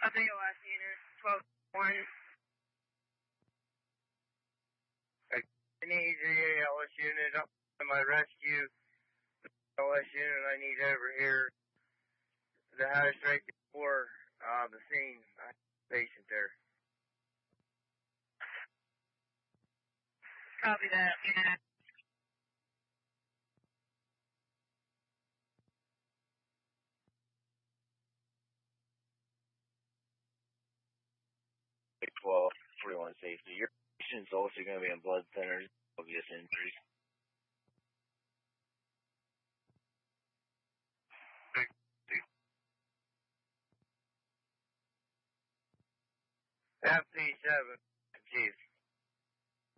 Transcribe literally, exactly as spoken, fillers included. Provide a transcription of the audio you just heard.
B O S unit, twelve one. I need the A L S unit up in my rescue. The A L S unit I need over here. The house right before uh, the scene. I have a patient there. Copy that. Yeah. twelve forty-one safety. Your patient's also going to be on blood thinners, obvious injuries. F P seven.